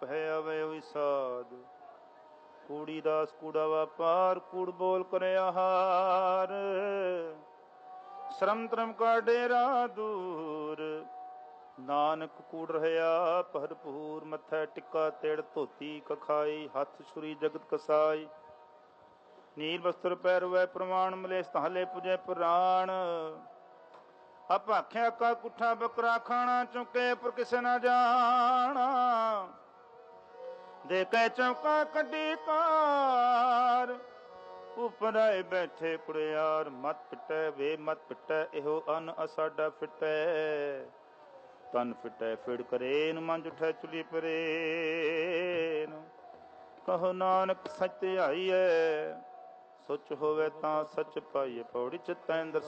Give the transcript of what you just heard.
ਹੈ ਆਵੇ ਹੋਈ ਸਾਧ। ਕੂੜੀ ਦਾਸ ਕੂੜਾ ਵਾਪਾਰ, ਕੂੜ ਬੋਲ ਕਰੇ ਆਹਾਰ। ਸ਼ਰਮ ਧਰਮ ਕਾ ਡੇਰਾ ਦੂਰ, ਨਾਨਕ ਕੂੜ ਰਹਿਆ ਭਰਪੂਰ। ਮੱਥੈ ਟਿੱਕਾ ਤਿੜ ਧੋਤੀ ਕਖਾਈ, ਹੱਥ ਛੁਰੀ ਜਗਤ ਕਸਾਈ। ਨੀਲ ਬਸਤਰ ਪੈਰਵੈ ਪ੍ਰਮਾਣ, ਮਲੇਸ਼ ਤਾਹਲੇ ਪੁਜੈ ਪੁਰਾਣ। ਅਭਾਖਿਆ ਕਾ ਕੁੱਠਾ ਬੱਕਰਾ ਖਾਣਾ, ਚੌਕੇ ਪਰ ਕਿਸੇ ਨਾ ਜਾਣਾ। ਦੇ ਕੇ ਚੌਕਾ ਕੱਢੀ ਕਾਰ, ਉਪਰ ਆਏ ਬੈਠੇ ਕੁੜਿਆਰ। ਮਤ ਪਿਟੈ ਵੇ ਮਤ ਪਿਟੈ, ਇਹੋ ਅੰਨ ਅਸਾਡਾ ਫਿਟੈ। ਤਨ ਫਿਟੈ ਫਿੜ ਕਰੇਨ, ਮੰਜ ਉਠੈ ਚੁਲੀ ਪਰੇਨ। ਕਹੋ ਨਾਨਕ ਸੱਚ ਧਿਆਈਐ, ਸੁਚ ਹੋਵੇ ਤਾਂ ਸੱਚ ਪਾਈਏ। ਪੌੜੀ ਚਿਤੈਂਦਰ